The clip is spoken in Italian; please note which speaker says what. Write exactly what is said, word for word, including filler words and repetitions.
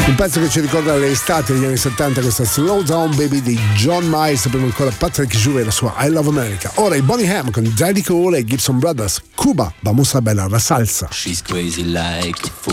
Speaker 1: Un pezzo che ci ricorda l'estate degli anni settanta, questa Slow Down Baby di John Miles, prima ancora Patrick Juve e la sua I Love America. Ora i Bonnie M con Daddy Cole e Gibson Brothers. Cuba, vamos a bailar la salsa.
Speaker 2: She's crazy like a fool.